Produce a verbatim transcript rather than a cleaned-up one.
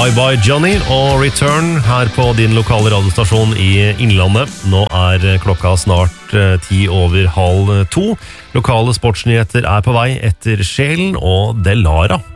Bye Bye Johnny og Return her på din lokale radiostasjon i Innlandet. Nå er klokka snart eh, ti over halv to. Lokale sportsnyheter er på vei etter Sjelen og Delara.